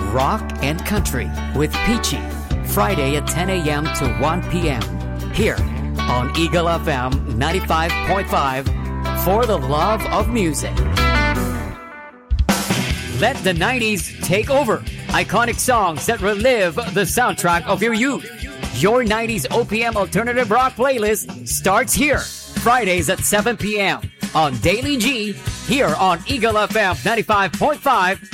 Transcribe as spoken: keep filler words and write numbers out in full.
Rock and Country with Peachy. Friday at ten a.m. to one p.m. Here on Eagle F M ninety-five point five for the love of music. Let the nineties take over. Iconic songs that relive the soundtrack of your youth. Your nineties O P M alternative rock playlist starts here. Fridays at seven p.m. on Daily G, here on Eagle F M ninety-five point five